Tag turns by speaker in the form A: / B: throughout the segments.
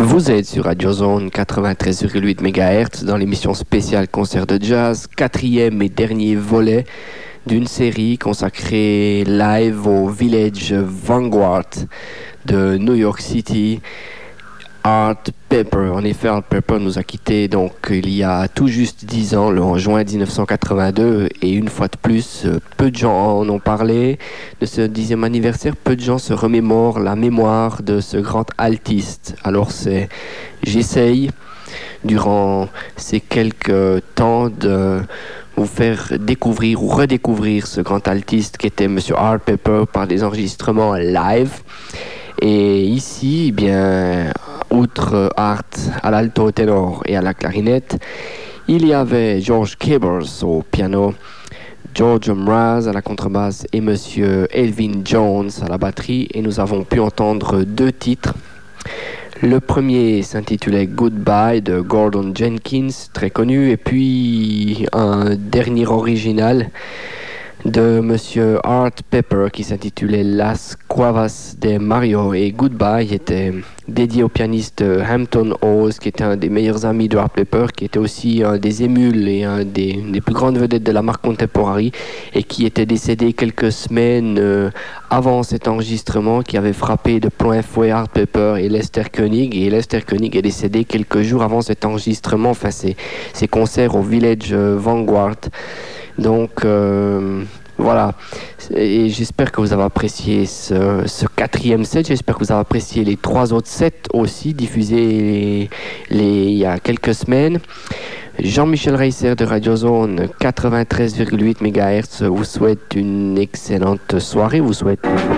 A: Vous êtes sur Radio Zone 93,8 MHz dans l'émission spéciale Concert de Jazz, quatrième et dernier volet d'une série consacrée live au Village Vanguard de New York City. Art Pepper. En effet, Art Pepper nous a quittés donc il y a tout juste 10 ans, en juin 1982, et une fois de plus, peu de gens en ont parlé de ce 10e anniversaire, peu de gens se remémorent la mémoire de ce grand altiste. Alors j'essaye, durant ces quelques temps, de vous faire découvrir ou redécouvrir ce grand altiste qui était Monsieur Art Pepper par des enregistrements live. Et ici, bien, outre Art à l'alto ténor et à la clarinette, il y avait George Cables au piano, George Mraz à la contrebasse et Monsieur Elvin Jones à la batterie. Et nous avons pu entendre deux titres. Le premier s'intitulait Goodbye de Gordon Jenkins, très connu, et puis un dernier original de Monsieur Art Pepper qui s'intitulait Las Cuevas de Mario. Et Goodbye était dédié au pianiste Hampton Hawes, qui était un des meilleurs amis de Art Pepper, qui était aussi un des émules et un des plus grandes vedettes de la marque Contemporary, et qui était décédé quelques semaines avant cet enregistrement, qui avait frappé de plein fouet Art Pepper et Lester Koenig. Et Lester Koenig est décédé quelques jours avant cet enregistrement, enfin ses concerts au Village Vanguard. Donc voilà, et j'espère que vous avez apprécié ce quatrième set. J'espère que vous avez apprécié les trois autres sets aussi, diffusés il y a quelques semaines. Jean-Michel Reisser de Radio Zone 93,8 MHz vous souhaite une excellente soirée, vous souhaite...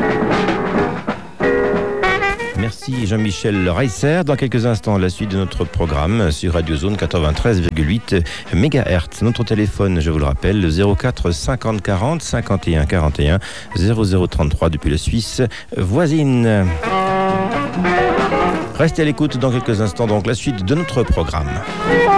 B: Merci Jean-Michel Reisser. Dans quelques instants, la suite de notre programme sur Radio Zone 93,8 MHz. Notre téléphone, je vous le rappelle, le 04 50 40 51 41 0033 depuis la Suisse voisine. Restez à l'écoute dans quelques instants, donc la suite de notre programme.